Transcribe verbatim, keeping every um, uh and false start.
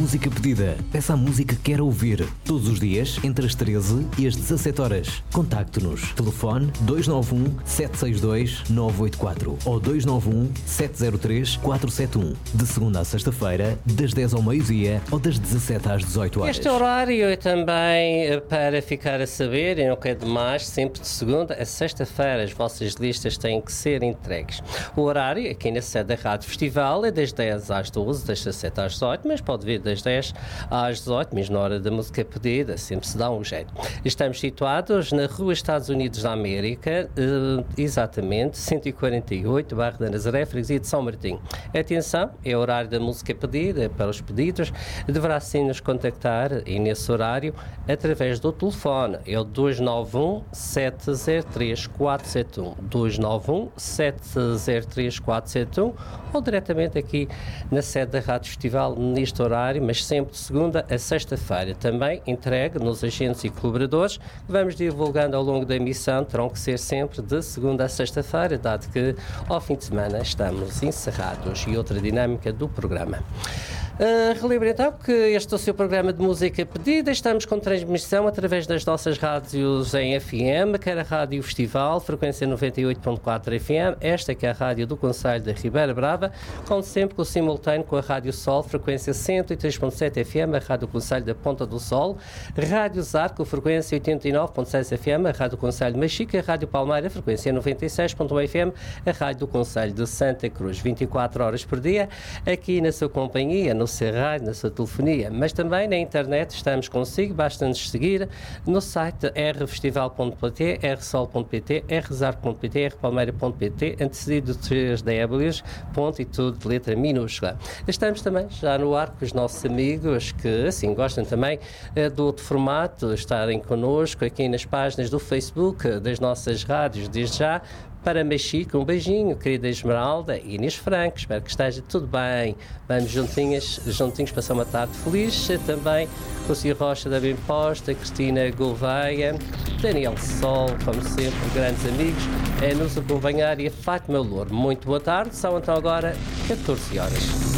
Música Pedida. Peça a música que quer ouvir. Todos os dias, entre as treze e as dezassete horas. Contacte-nos. Telefone dois nove um, sete seis dois, nove oito quatro ou dois nove um, sete zero três, quatro sete um. De segunda a sexta-feira, das dez ao meio-dia ou das dezassete às dezoito horas. Este horário é também para ficar a saber, e não quer demais, sempre de segunda a sexta-feira as vossas listas têm que ser entregues. O horário aqui na sede da Rádio Festival é das dez às doze, das dezassete às dezoito, mas pode vir das dez às dezoito, mesmo na hora da música pedida, sempre se dá um jeito. Estamos situados na Rua Estados Unidos da América, eh, exatamente, cento e quarenta e oito, bairro da Nazaré, freguesia de São Martinho. Atenção, é o horário da música pedida, para os pedidos, deverá sim nos contactar, e nesse horário, através do telefone, é o dois nove um, sete zero três, quatro sete um, dois nove um, sete zero três, quatro sete um, ou diretamente aqui na sede da Rádio Festival, neste horário, mas sempre de segunda a sexta-feira. Também entregue nos agentes e colaboradores, vamos divulgando ao longo da emissão, terão que ser sempre de segunda a sexta-feira, dado que ao fim de semana estamos encerrados. E outra dinâmica do programa. Uh, relembro então que este é o seu programa de música pedida. Estamos com transmissão através das nossas rádios em F M, quer a Rádio Festival, frequência noventa e oito ponto quatro F M, esta que é a rádio do Concelho da Ribeira Brava, como sempre com o simultâneo com a Rádio Sol, frequência cento e três ponto sete F M, a Rádio do Concelho da Ponta do Sol, Rádio Zarco, frequência oitenta e nove ponto seis F M, a Rádio do Concelho de Machica, a Rádio Palmeira, frequência noventa e seis ponto um F M, a Rádio do Concelho de Santa Cruz, vinte e quatro horas por dia, aqui na sua companhia, no seu rádio, na sua telefonia, mas também na internet estamos consigo, basta-nos seguir no site r festival ponto pt, r sol ponto pt, r zarco ponto pt, r palmeira ponto pt, antecedido de três Ws, ponto e tudo de letra minúscula. Estamos também já no ar com os nossos amigos que, assim, gostam também eh, do outro formato, estarem connosco aqui nas páginas do Facebook das nossas rádios, desde já. Para Machica, um beijinho, querida Esmeralda e Inês Franco, espero que esteja tudo bem. Vamos juntinhos, juntinhos passar uma tarde feliz. Também com o Ciro Rocha da Bemposta, Cristina Gouveia, Daniel Sol, como sempre, grandes amigos, é nos acompanhar, e a Fátima Louro. Muito boa tarde, são então agora catorze horas.